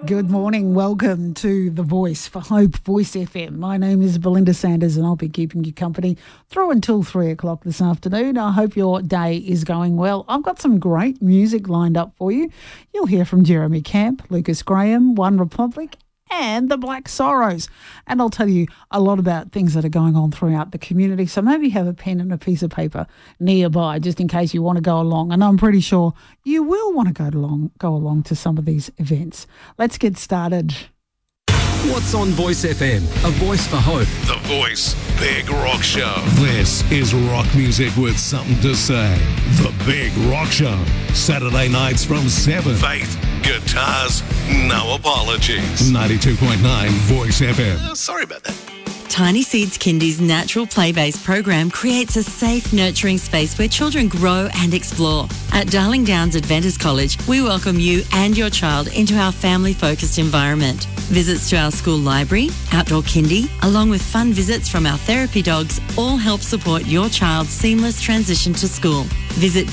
Good morning. Welcome to The Voice for Hope, Voice FM. My name is Belinda Sanders and I'll be keeping you company through until 3 o'clock this afternoon. I hope your day is going well. I've got some great music lined up for you. You'll hear from Jeremy Camp, Lucas Graham, One Republic and the Black Sorrows. And I'll tell you a lot about things that are going on throughout the community. So maybe have a pen and a piece of paper nearby just in case you want to go along. And I'm pretty sure you will want to go along to some of these events. Let's get started. What's on Voice FM? A voice for hope. The Voice Big Rock Show. This is rock music with something to say. The Big Rock Show. Saturday nights from 7. Faith, guitars, no apologies. 92.9 Voice FM. Sorry about that. Tiny Seeds Kindy's natural play-based program creates a safe, nurturing space where children grow and explore. At Darling Downs Adventist College, we welcome you and your child into our family-focused environment. Visits to our school library, outdoor kindy, along with fun visits from our therapy dogs, all help support your child's seamless transition to school. Visit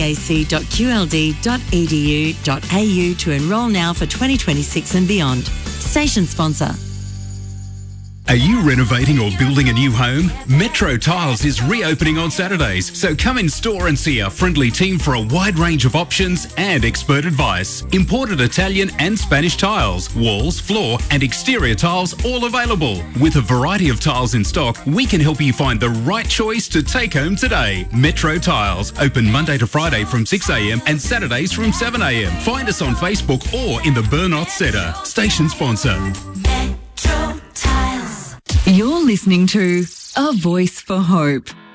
ddac.qld.edu.au to enrol now for 2026 and beyond. Station sponsor. Are you renovating or building a new home? Metro Tiles is reopening on Saturdays, so come in store and see our friendly team for a wide range of options and expert advice. Imported Italian and Spanish tiles, walls, floor and exterior tiles all available. With a variety of tiles in stock, we can help you find the right choice to take home today. Metro Tiles, open Monday to Friday from 6 a.m. and Saturdays from 7 a.m. Find us on Facebook or in the Burnout Centre. Station sponsor. You're listening to A Voice for Hope.